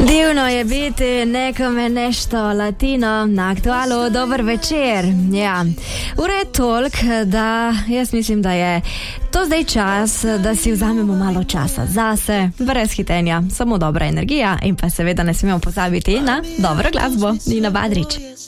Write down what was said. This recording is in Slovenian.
Divno je biti nekome nešto latino na Aktualu. Dober večer. Ja, ura je toliko, da jaz mislim, da je to zdaj čas, da si vzamemo malo časa zase, brez hitenja, samo dobra energija in pa seveda ne smemo pozabiti na dobro glasbo. Nina Badrić.